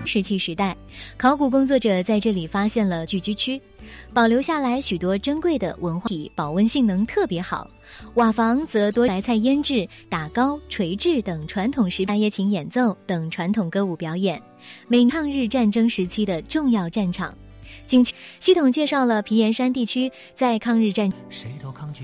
石器时代，考古工作者在这里发现了聚居区，保留下来许多珍贵的文化体，保温性能特别好。瓦房则多白菜腌制、打糕、锤制等传统食大夜琴演奏等传统歌舞表演，抗日战争时期的重要战场。景区系统介绍了皮岩山地区在抗日战谁都抗拒